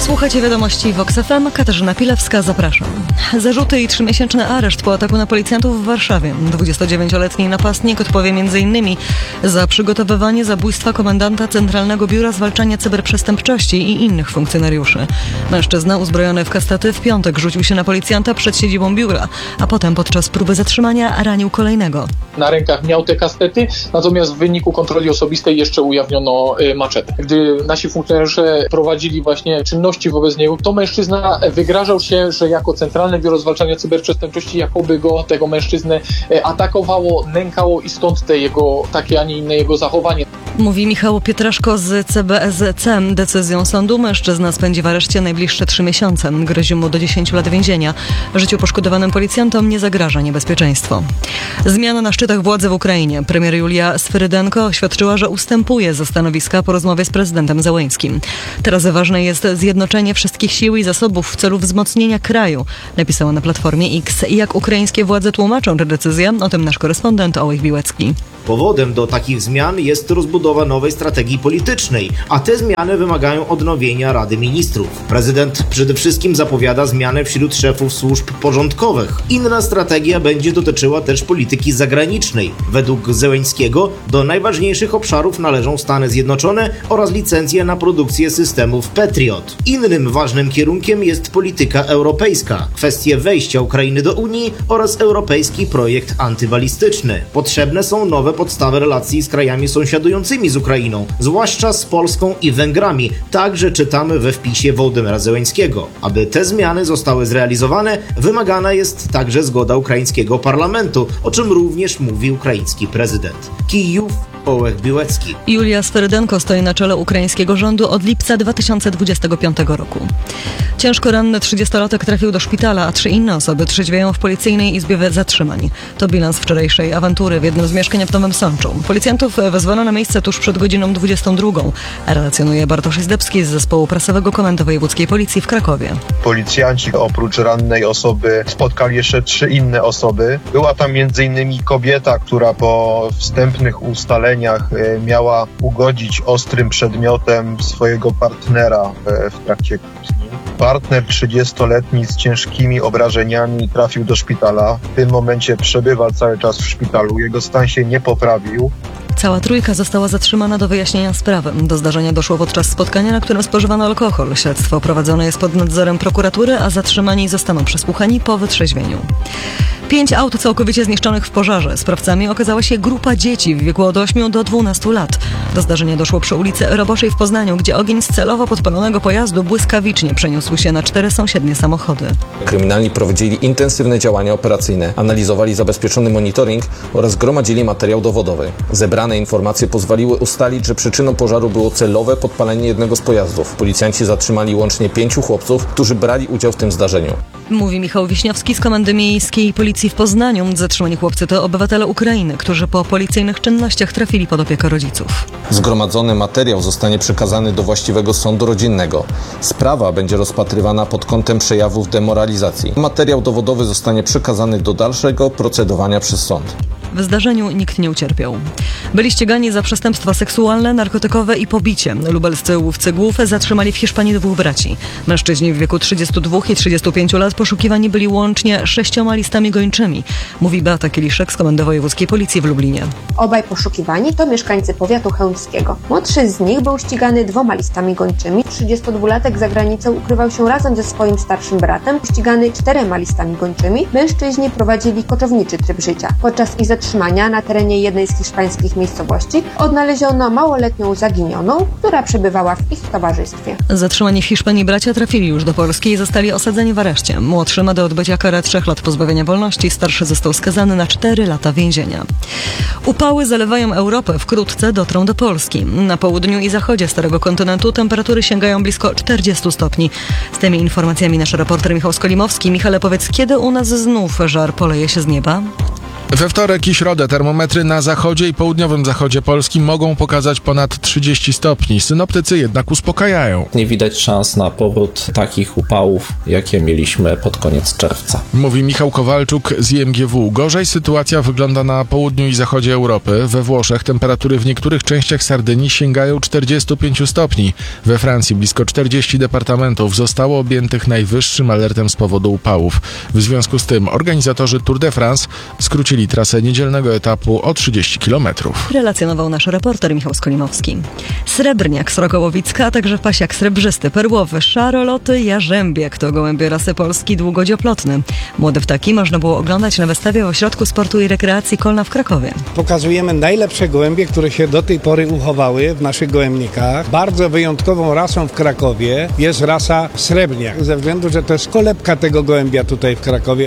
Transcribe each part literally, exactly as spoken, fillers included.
Słuchajcie wiadomości Vox F M. Katarzyna Pilewska, zapraszam. Zarzuty i trzymiesięczny areszt po ataku na policjantów w Warszawie. dwudziestodziewięcioletni napastnik odpowie m in za przygotowywanie zabójstwa komendanta Centralnego Biura Zwalczania Cyberprzestępczości i innych funkcjonariuszy. Mężczyzna uzbrojony w kastety w piątek rzucił się na policjanta przed siedzibą biura, a potem podczas próby zatrzymania ranił kolejnego. Na rękach miał te kastety, natomiast w wyniku kontroli osobistej jeszcze ujawniono maczetę. Gdy nasi funkcjonariusze prowadzili właśnie czynności wobec niego, to mężczyzna wygrażał się, że jako Centralne Biuro Zwalczania Cyberprzestępczości jakoby go, tego mężczyznę atakowało, nękało i stąd te jego takie, a nie inne jego zachowanie. Mówi Michał Pietraszko z C B S C. Decyzją sądu mężczyzna spędzi w areszcie najbliższe trzy miesiące. Grozi mu do dziesięciu lat więzienia. Życiu poszkodowanym policjantom nie zagraża niebezpieczeństwo. Zmiana na szczytach władzy w Ukrainie. Premier Julia Sferydenko oświadczyła, że ustępuje ze stanowiska po rozmowie z prezydentem Zełenńskim. Teraz ważne jest zjednoczenie wszystkich sił i zasobów w celu wzmocnienia kraju, napisała na Platformie X. Jak ukraińskie władze tłumaczą tę decyzję? O tym nasz korespondent Ołech Biłecki. Powodem do takich zmian jest rozbudowa nowej strategii politycznej, a te zmiany wymagają odnowienia Rady Ministrów. Prezydent przede wszystkim zapowiada zmiany wśród szefów służb porządkowych. Inna strategia będzie dotyczyła też polityki zagranicznej. Według Zełenskiego do najważniejszych obszarów należą Stany Zjednoczone oraz licencje na produkcję systemów Patriot. Innym ważnym kierunkiem jest polityka europejska, kwestie wejścia Ukrainy do Unii oraz europejski projekt antybalistyczny. Potrzebne są nowe podstawy relacji z krajami sąsiadującymi z Ukrainą, zwłaszcza z Polską i Węgrami. Także czytamy we wpisie Wołodymyra Zełenskiego. Aby te zmiany zostały zrealizowane, wymagana jest także zgoda ukraińskiego parlamentu, o czym również mówi ukraiński prezydent. Kijów, Ołech Biłecki. Julia Sferydenko stoi na czele ukraińskiego rządu od lipca dwa tysiące dwudziestego piątego roku. Ciężko ranny trzydziestolatek trafił do szpitala, a trzy inne osoby trzeźwieją w policyjnej izbie zatrzymań. To bilans wczorajszej awantury w jednym z mieszkań w Nowym Sączu. Policjantów wezwano na miejsce tuż przed godziną dwudziestą drugą. Relacjonuje Bartosz Izdebski z zespołu prasowego Komendy Wojewódzkiej Policji w Krakowie. Policjanci oprócz rannej osoby spotkali jeszcze trzy inne osoby. Była tam między innymi kobieta, która po wstępnych ustaleniach miała ugodzić ostrym przedmiotem swojego partnera w, w trakcie kłótni. Partner trzydziestoletni z ciężkimi obrażeniami trafił do szpitala. W tym momencie przebywa cały czas w szpitalu. Jego stan się nie poprawił. Cała trójka została zatrzymana do wyjaśnienia sprawy. Do zdarzenia doszło podczas spotkania, na którym spożywano alkohol. Śledztwo prowadzone jest pod nadzorem prokuratury, a zatrzymani zostaną przesłuchani po wytrzeźwieniu. Pięć aut całkowicie zniszczonych w pożarze. Sprawcami okazała się grupa dzieci w wieku od ośmiu do dwunastu lat. Do zdarzenia doszło przy ulicy Roboczej w Poznaniu, gdzie ogień z celowo podpalonego pojazdu błyskawicznie przeniósł się na cztery sąsiednie samochody. Kryminalni prowadzili intensywne działania operacyjne, analizowali zabezpieczony monitoring oraz gromadzili materiał dowodowy. Zebrane informacje pozwoliły ustalić, że przyczyną pożaru było celowe podpalenie jednego z pojazdów. Policjanci zatrzymali łącznie pięciu chłopców, którzy brali udział w tym zdarzeniu. Mówi Michał Wiśniowski z Komendy Miejskiej Policji w Poznaniu. Zatrzymani chłopcy to obywatele Ukrainy, którzy po policyjnych czynnościach trafili pod opiekę rodziców. Zgromadzony materiał zostanie przekazany do właściwego sądu rodzinnego. Sprawa będzie rozpatrywana pod kątem przejawów demoralizacji. Materiał dowodowy zostanie przekazany do dalszego procedowania przez sąd. W zdarzeniu nikt nie ucierpiał. Byli ścigani za przestępstwa seksualne, narkotykowe i pobicie. Lubelscy łowcy głów zatrzymali w Hiszpanii dwóch braci. Mężczyźni w wieku trzydziestu dwóch i trzydziestu pięciu lat poszukiwani byli łącznie sześcioma listami gończymi, mówi Beata Kieliszek z Komendy Wojewódzkiej Policji w Lublinie. Obaj poszukiwani to mieszkańcy powiatu chełmskiego. Młodszy z nich był ścigany dwoma listami gończymi. trzydziestodwulatek za granicą ukrywał się razem ze swoim starszym bratem, ścigany czterema listami gończymi. Mężczyźni prowadzili koczowniczy tryb życia. Podczas ich zatrzymania na terenie jednej z hiszpańskich miejscowości odnaleziono małoletnią zaginioną, która przebywała w ich towarzystwie. Zatrzymani w Hiszpanii bracia trafili już do Polski i zostali osadzeni w areszcie. Młodszy ma do odbycia karę trzech lat pozbawienia wolności, starszy został skazany na cztery lata więzienia. Upały zalewają Europę, wkrótce dotrą do Polski. Na południu i zachodzie Starego Kontynentu temperatury sięgają blisko czterdziestu stopni. Z tymi informacjami nasz reporter Michał Skolimowski. Michale, powiedz, kiedy u nas znów żar poleje się z nieba? We wtorek i środę termometry na zachodzie i południowym zachodzie Polski mogą pokazać ponad trzydzieści stopni. Synoptycy jednak uspokajają. Nie widać szans na powrót takich upałów, jakie mieliśmy pod koniec czerwca. Mówi Michał Kowalczuk z I M G W. Gorzej sytuacja wygląda na południu i zachodzie Europy. We Włoszech temperatury w niektórych częściach Sardynii sięgają czterdziestu pięciu stopni. We Francji blisko czterdzieści departamentów zostało objętych najwyższym alertem z powodu upałów. W związku z tym organizatorzy Tour de France skrócili trasę niedzielnego etapu o trzydzieści kilometrów. Relacjonował nasz reporter Michał Skolimowski. Srebrniak, srokołowicka, a także pasiak srebrzysty, perłowy, szaroloty, jarzębiek to gołębie rasy polski długodzioplotny. Młode ptaki można było oglądać na wystawie w Ośrodku Sportu i Rekreacji Kolna w Krakowie. Pokazujemy najlepsze gołębie, które się do tej pory uchowały w naszych gołębnikach. Bardzo wyjątkową rasą w Krakowie jest rasa srebrniak, ze względu, że to jest kolebka tego gołębia tutaj w Krakowie.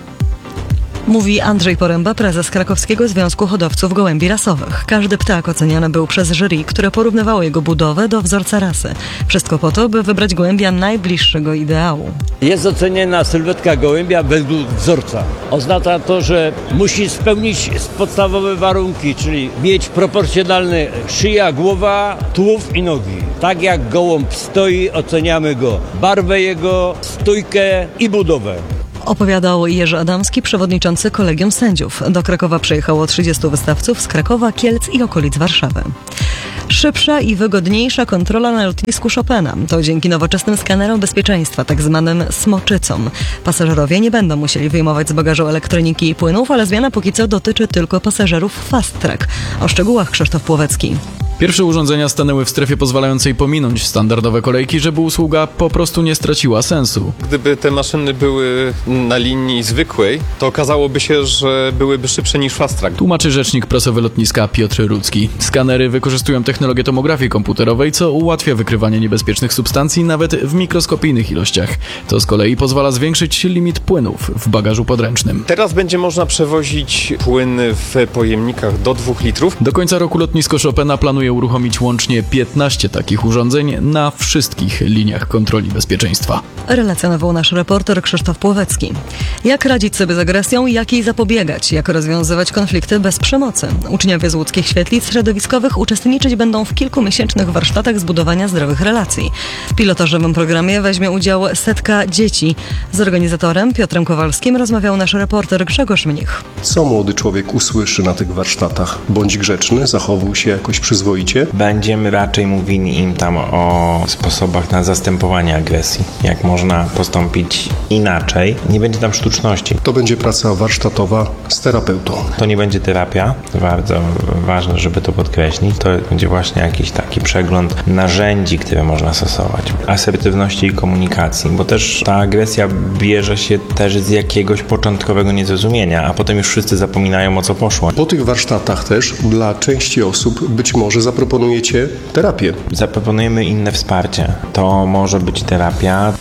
Mówi Andrzej Poręba, prezes Krakowskiego Związku Hodowców Gołębi Rasowych. Każdy ptak oceniany był przez jury, które porównywało jego budowę do wzorca rasy. Wszystko po to, by wybrać gołębia najbliższego ideału. Jest oceniana sylwetka gołębia według wzorca. Oznacza to, że musi spełnić podstawowe warunki, czyli mieć proporcjonalny szyja, głowa, tułów i nogi. Tak jak gołąb stoi, oceniamy go barwę jego, stójkę i budowę. Opowiadał Jerzy Adamski, przewodniczący Kolegium Sędziów. Do Krakowa przyjechało trzydziestu wystawców z Krakowa, Kielc i okolic Warszawy. Szybsza i wygodniejsza kontrola na lotnisku Chopina. To dzięki nowoczesnym skanerom bezpieczeństwa, tak zwanym smoczycom. Pasażerowie nie będą musieli wyjmować z bagażu elektroniki i płynów, ale zmiana póki co dotyczy tylko pasażerów Fast Track. O szczegółach Krzysztof Płowecki. Pierwsze urządzenia stanęły w strefie pozwalającej pominąć standardowe kolejki, żeby usługa po prostu nie straciła sensu. Gdyby te maszyny były na linii zwykłej, to okazałoby się, że byłyby szybsze niż Fast Track. Tłumaczy rzecznik prasowy lotniska Piotr Rudzki. Skanery wykorzystują technologię tomografii komputerowej, co ułatwia wykrywanie niebezpiecznych substancji nawet w mikroskopijnych ilościach. To z kolei pozwala zwiększyć limit płynów w bagażu podręcznym. Teraz będzie można przewozić płyny w pojemnikach do dwóch litrów. Do końca roku lotnisko Chopina planuje uruchomić łącznie piętnaście takich urządzeń na wszystkich liniach kontroli bezpieczeństwa. Relacjonował nasz reporter Krzysztof Płowecki. Jak radzić sobie z agresją i jak jej zapobiegać? Jak rozwiązywać konflikty bez przemocy? Uczniowie z łódzkich świetlic środowiskowych uczestniczyć będą w kilkumiesięcznych warsztatach zbudowania zdrowych relacji. W pilotażowym programie weźmie udział setka dzieci. Z organizatorem Piotrem Kowalskim rozmawiał nasz reporter Grzegorz Mnich. Co młody człowiek usłyszy na tych warsztatach? Bądź grzeczny, zachowuj się jakoś przyzwoicie. Będziemy raczej mówili im tam o sposobach na zastępowanie agresji. Jak można postąpić inaczej. Nie będzie tam sztuczności. To będzie praca warsztatowa z terapeutą. To nie będzie terapia. To bardzo ważne, żeby to podkreślić. To będzie właśnie jakiś taki przegląd narzędzi, które można stosować. Asertywności i komunikacji, bo też ta agresja bierze się też z jakiegoś początkowego niezrozumienia, a potem już wszyscy zapominają, o co poszło. Po tych warsztatach też dla części osób być może zaproponujecie terapię. Zaproponujemy inne wsparcie. To może być terapia.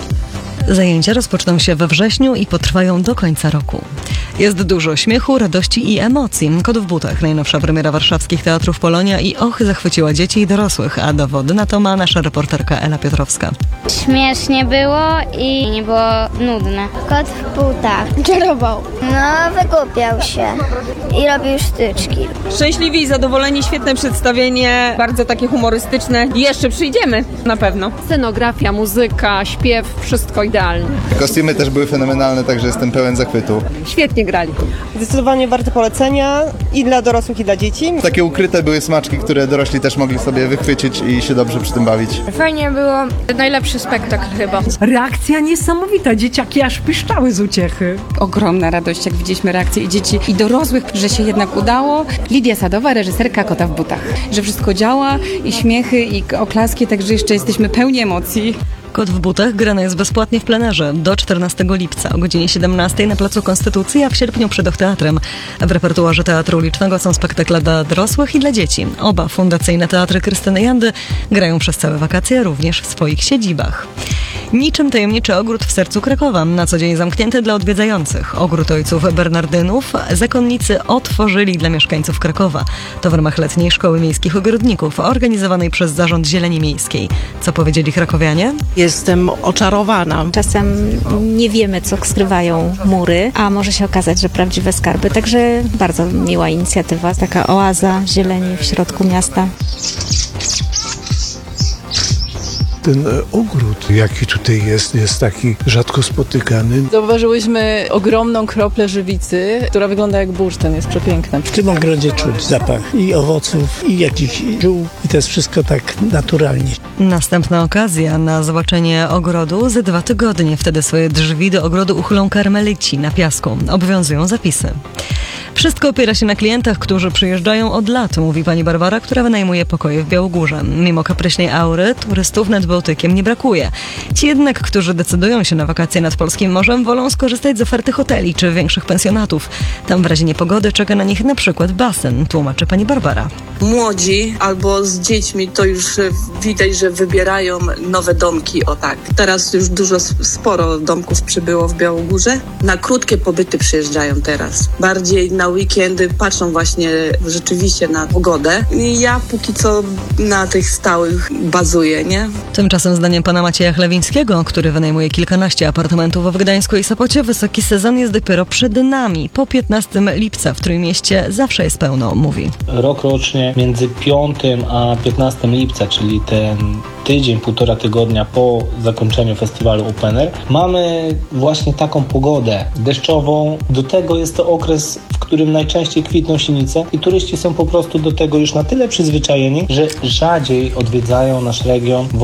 Zajęcia rozpoczną się we wrześniu i potrwają do końca roku. Jest dużo śmiechu, radości i emocji. Kot w butach, najnowsza premiera warszawskich teatrów Polonia i och, zachwyciła dzieci i dorosłych, a dowody na to ma nasza reporterka Ela Piotrowska. Śmiesznie było i nie było nudne. Kot w butach. Czarował. No, wygłupiał się i robił sztyczki. Szczęśliwi i zadowoleni, świetne przedstawienie, bardzo takie humorystyczne. Jeszcze przyjdziemy, na pewno. Scenografia, muzyka, śpiew, wszystko idealnie. Kostiumy też były fenomenalne, także jestem pełen zachwytu. Świetnie grali. Zdecydowanie warte polecenia i dla dorosłych, i dla dzieci. Takie ukryte były smaczki, które dorośli też mogli sobie wychwycić i się dobrze przy tym bawić. Fajnie było. Najlepszy spektakl chyba. Reakcja niesamowita. Dzieciaki aż piszczały z uciechy. Ogromna radość, jak widzieliśmy reakcję i dzieci, i dorosłych, że się jednak udało. Lidia Sadowa, reżyserka Kota w butach. Że wszystko działa, i śmiechy, i oklaski, także jeszcze jesteśmy pełni emocji. Kot w butach grany jest bezpłatnie w plenerze do czternastego lipca o godzinie siedemnastej na Placu Konstytucji, a w sierpniu przed Ochteatrem. W repertuarze Teatru Ulicznego są spektakle dla dorosłych i dla dzieci. Oba fundacyjne teatry Krystyny Jandy grają przez całe wakacje również w swoich siedzibach. Niczym tajemniczy ogród w sercu Krakowa, na co dzień zamknięty dla odwiedzających. Ogród ojców Bernardynów zakonnicy otworzyli dla mieszkańców Krakowa. To w ramach letniej Szkoły Miejskich Ogrodników, organizowanej przez Zarząd Zieleni Miejskiej. Co powiedzieli krakowianie? Jestem oczarowana. Czasem nie wiemy, co skrywają mury, a może się okazać, że prawdziwe skarby. Także bardzo miła inicjatywa, taka oaza zieleni w środku miasta. Ten ogród, jaki tutaj jest, jest taki rzadko spotykany. Zauważyłyśmy ogromną kroplę żywicy, która wygląda jak bursztyn, jest przepiękna. W tym ogrodzie czuć zapach i owoców, i jakichś ziół, i to jest wszystko tak naturalnie. Następna okazja na zobaczenie ogrodu za dwa tygodnie. Wtedy swoje drzwi do ogrodu uchylą karmelici na piasku. Obowiązują zapisy. Wszystko opiera się na klientach, którzy przyjeżdżają od lat, mówi pani Barbara, która wynajmuje pokoje w Białogórze. Mimo kapryśnej aury turystów nad Bałtykiem nie brakuje. Ci jednak, którzy decydują się na wakacje nad polskim morzem, wolą skorzystać z oferty hoteli czy większych pensjonatów. Tam w razie niepogody czeka na nich na przykład basen, tłumaczy pani Barbara. Młodzi albo z dziećmi to już widać, że wybierają nowe domki, o tak. Teraz już dużo, sporo domków przybyło w Białogórze. Na krótkie pobyty przyjeżdżają teraz. Bardziej na weekendy patrzą właśnie rzeczywiście na pogodę. I ja póki co na tych stałych bazuję, nie? Tymczasem zdaniem pana Macieja Chlewińskiego, który wynajmuje kilkanaście apartamentów w Gdańsku i Sopocie, wysoki sezon jest dopiero przed nami. Po piętnastego lipca w Trójmieście zawsze jest pełno, mówi. Rok rocznie między piątym a piętnastego lipca, czyli ten tydzień, półtora tygodnia po zakończeniu festiwalu Open Air, mamy właśnie taką pogodę deszczową. Do tego jest to okres, w którym najczęściej kwitną sinice i turyści są po prostu do tego już na tyle przyzwyczajeni, że rzadziej odwiedzają nasz region.